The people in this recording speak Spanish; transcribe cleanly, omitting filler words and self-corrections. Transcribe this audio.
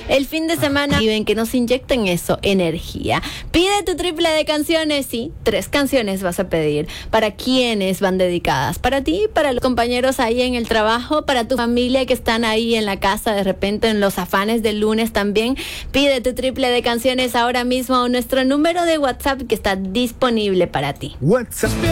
el fin de semana y ven que nos inyecten eso, energía. Pide tu triple de canciones, sí, 3 canciones vas a pedir. ¿Para quiénes van dedicadas? Para ti, para los compañeros ahí en el trabajo, para tu familia que están ahí en la casa, de repente en los afanes del lunes también. Pide tu triple de canciones ahora mismo a nuestro número de WhatsApp que está disponible para ti. WhatsApp.